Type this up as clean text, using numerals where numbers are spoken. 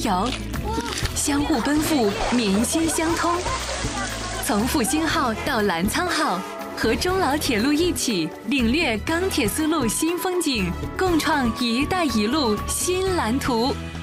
游，相互奔赴，民心相通。从复兴号到澜沧号，和中老铁路一起领略钢铁丝路新风景，共创“一带一路”新蓝图。